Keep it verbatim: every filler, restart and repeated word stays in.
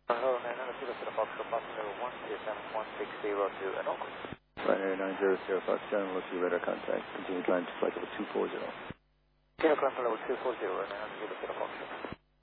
Hello, nine zero zero Foxtrot, passenger one two seven one six zero two and Oakland. Ryanair nine zero zero Foxtrot, we'll see radar contact. Continue climb to flight level two four zero. Continue climb to level two four zero, nine zero zero Foxtrot.